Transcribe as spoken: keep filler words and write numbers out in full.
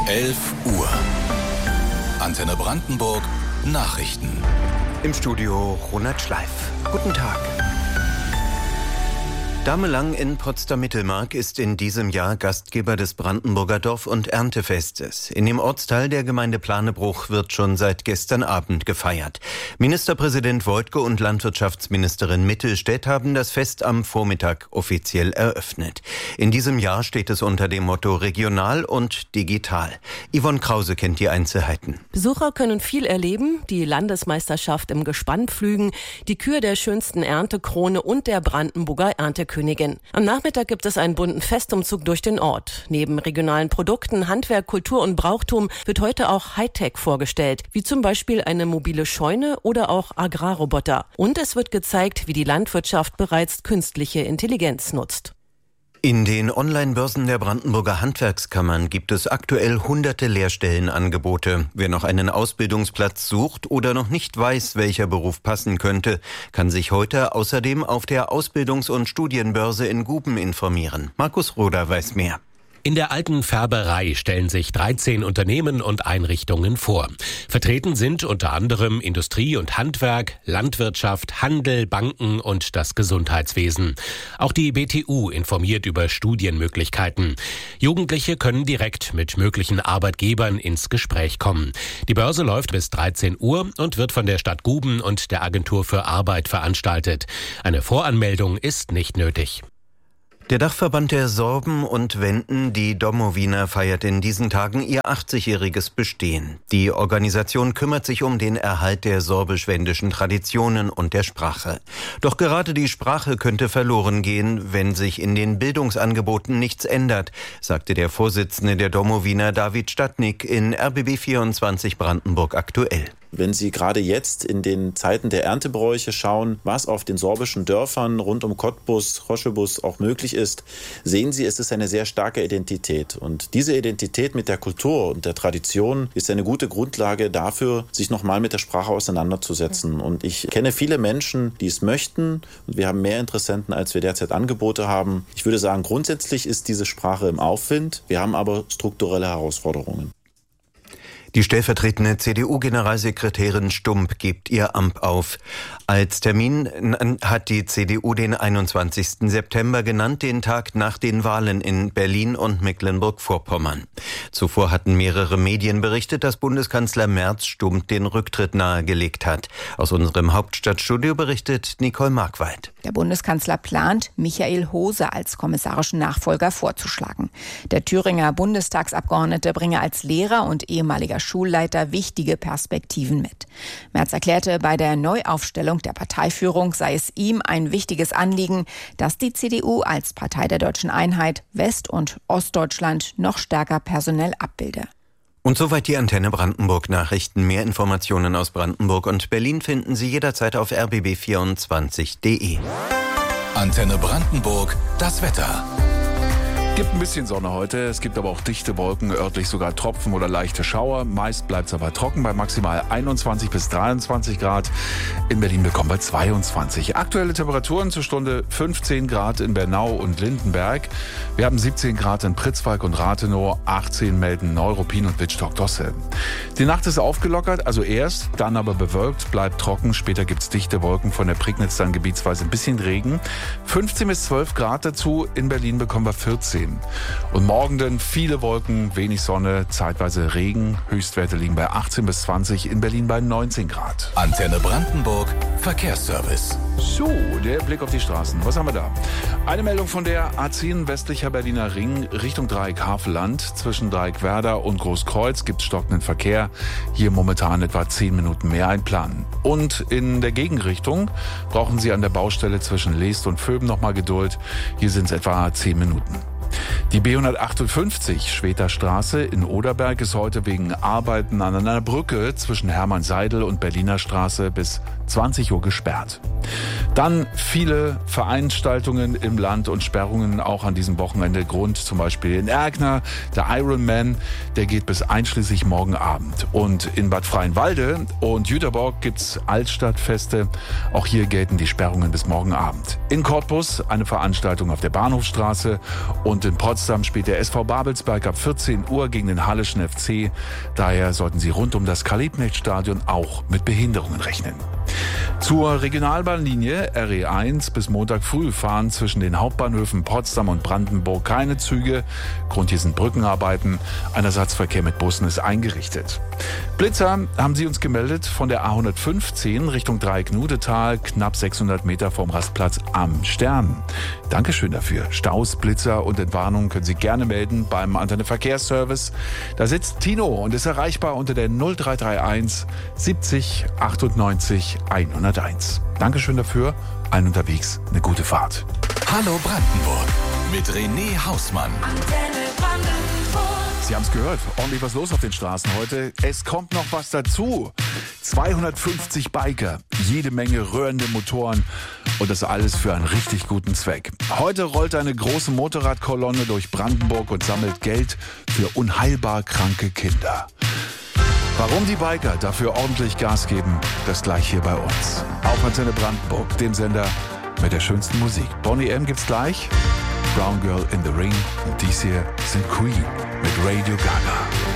elf Uhr. Antenne Brandenburg Nachrichten. Im Studio Ronald Schleif. Guten Tag. Damelang in Potsdam-Mittelmark ist in diesem Jahr Gastgeber des Brandenburger Dorf- und Erntefestes. In dem Ortsteil der Gemeinde Planebruch wird schon seit gestern Abend gefeiert. Ministerpräsident Woidke und Landwirtschaftsministerin Mittelstädt haben das Fest am Vormittag offiziell eröffnet. In diesem Jahr steht es unter dem Motto regional und digital. Yvonne Krause kennt die Einzelheiten. Besucher können viel erleben, die Landesmeisterschaft im Gespannpflügen, die Kür der schönsten Erntekrone und der Brandenburger Erntekönigin. Am Nachmittag gibt es einen bunten Festumzug durch den Ort. Neben regionalen Produkten, Handwerk, Kultur und Brauchtum wird heute auch Hightech vorgestellt, wie zum Beispiel eine mobile Scheune oder auch Agrarroboter. Und es wird gezeigt, wie die Landwirtschaft bereits künstliche Intelligenz nutzt. In den Online-Börsen der Brandenburger Handwerkskammern gibt es aktuell hunderte Lehrstellenangebote. Wer noch einen Ausbildungsplatz sucht oder noch nicht weiß, welcher Beruf passen könnte, kann sich heute außerdem auf der Ausbildungs- und Studienbörse in Guben informieren. Markus Roder weiß mehr. In der alten Färberei stellen sich dreizehn Unternehmen und Einrichtungen vor. Vertreten sind unter anderem Industrie und Handwerk, Landwirtschaft, Handel, Banken und das Gesundheitswesen. Auch die B T U informiert über Studienmöglichkeiten. Jugendliche können direkt mit möglichen Arbeitgebern ins Gespräch kommen. Die Börse läuft bis dreizehn Uhr und wird von der Stadt Guben und der Agentur für Arbeit veranstaltet. Eine Voranmeldung ist nicht nötig. Der Dachverband der Sorben und Wenden, die Domowina, feiert in diesen Tagen ihr achtzigjähriges Bestehen. Die Organisation kümmert sich um den Erhalt der sorbisch-wendischen Traditionen und der Sprache. Doch gerade die Sprache könnte verloren gehen, wenn sich in den Bildungsangeboten nichts ändert, sagte der Vorsitzende der Domowina David Stadnik in R B B vierundzwanzig Brandenburg aktuell. Wenn Sie gerade jetzt in den Zeiten der Erntebräuche schauen, was auf den sorbischen Dörfern rund um Cottbus, Roschebus auch möglich ist, sehen Sie, es ist eine sehr starke Identität. Und diese Identität mit der Kultur und der Tradition ist eine gute Grundlage dafür, sich nochmal mit der Sprache auseinanderzusetzen. Und ich kenne viele Menschen, die es möchten. Und wir haben mehr Interessenten, als wir derzeit Angebote haben. Ich würde sagen, grundsätzlich ist diese Sprache im Aufwind. Wir haben aber strukturelle Herausforderungen. Die stellvertretende C D U-Generalsekretärin Stump gibt ihr Amt auf. Als Termin hat die C D U den einundzwanzigsten September genannt, den Tag nach den Wahlen in Berlin und Mecklenburg-Vorpommern. Zuvor hatten mehrere Medien berichtet, dass Bundeskanzler Merz Stump den Rücktritt nahegelegt hat. Aus unserem Hauptstadtstudio berichtet Nicole Markwald. Der Bundeskanzler plant, Michael Hose als kommissarischen Nachfolger vorzuschlagen. Der Thüringer Bundestagsabgeordnete bringe als Lehrer und ehemaliger Schulleiter wichtige Perspektiven mit. Merz erklärte, bei der Neuaufstellung der Parteiführung sei es ihm ein wichtiges Anliegen, dass die C D U als Partei der deutschen Einheit West- und Ostdeutschland noch stärker personell abbilde. Und soweit die Antenne Brandenburg Nachrichten. Mehr Informationen aus Brandenburg und Berlin finden Sie jederzeit auf r b b vierundzwanzig punkt d e. Antenne Brandenburg, das Wetter. Es gibt ein bisschen Sonne heute, es gibt aber auch dichte Wolken, örtlich sogar Tropfen oder leichte Schauer. Meist bleibt es aber trocken bei maximal einundzwanzig bis dreiundzwanzig Grad. In Berlin bekommen wir zweiundzwanzig. Aktuelle Temperaturen zur Stunde fünfzehn Grad in Bernau und Lindenberg. Wir haben siebzehn Grad in Pritzwalk und Rathenow, achtzehn melden Neuruppin und Wittstock-Dosse. Die Nacht ist aufgelockert, also erst, dann aber bewölkt, bleibt trocken. Später gibt es dichte Wolken, von der Prignitz dann gebietsweise ein bisschen Regen. fünfzehn bis zwölf Grad dazu, in Berlin bekommen wir vierzehn. Und morgen dann viele Wolken, wenig Sonne, zeitweise Regen. Höchstwerte liegen bei achtzehn bis zwanzig, in Berlin bei neunzehn Grad. Antenne Brandenburg, Verkehrsservice. So, der Blick auf die Straßen. Was haben wir da? Eine Meldung von der A zehn westlicher Berliner Ring Richtung Dreieck Havelland. Zwischen Dreieck Werder und Großkreuz gibt es stockenden Verkehr. Hier momentan etwa zehn Minuten mehr einplanen. Und in der Gegenrichtung brauchen Sie an der Baustelle zwischen Leest und Vöben nochmal Geduld. Hier sind es etwa zehn Minuten. Die B hundertachtundfünfzig Schweter Straße in Oderberg ist heute wegen Arbeiten an einer Brücke zwischen Hermann-Seidel und Berliner Straße bis zwanzig Uhr gesperrt. Dann viele Veranstaltungen im Land und Sperrungen auch an diesem Wochenende. Grund zum Beispiel in Erkner, der Ironman, der geht bis einschließlich morgen Abend. Und in Bad Freienwalde und Jüterborg gibt's Altstadtfeste. Auch hier gelten die Sperrungen bis morgen Abend. In Cottbus eine Veranstaltung auf der Bahnhofstraße und Und in Potsdam spielt der S V Babelsberg ab vierzehn Uhr gegen den Halleschen F C. Daher sollten Sie rund um das Karl-Liebknecht-Stadion auch mit Behinderungen rechnen. Zur Regionalbahnlinie R E eins bis Montag früh fahren zwischen den Hauptbahnhöfen Potsdam und Brandenburg keine Züge. Grund hier sind Brückenarbeiten. Ein Ersatzverkehr mit Bussen ist eingerichtet. Blitzer haben Sie uns gemeldet von der A hundertfünfzehn Richtung Dreieck-Nudetal, knapp sechshundert Meter vom Rastplatz am Stern. Dankeschön dafür. Staus, Blitzer und Entwarnungen können Sie gerne melden beim Antenne Verkehrsservice. Da sitzt Tino und ist erreichbar unter der null drei drei eins siebzig achtundneunzig hunderteins. Dankeschön dafür. Allen unterwegs eine gute Fahrt. Hallo Brandenburg mit René Hausmann. Sie haben es gehört, ordentlich was los auf den Straßen heute. Es kommt noch was dazu. zweihundertfünfzig Biker, jede Menge röhrende Motoren und das alles für einen richtig guten Zweck. Heute rollt eine große Motorradkolonne durch Brandenburg und sammelt Geld für unheilbar kranke Kinder. Warum die Biker dafür ordentlich Gas geben, das gleich hier bei uns. Auf Antenne Brandenburg, dem Sender mit der schönsten Musik. Bonnie M. gibt's gleich. Brown Girl in the Ring und dies hier sind Queen mit Radio Gaga.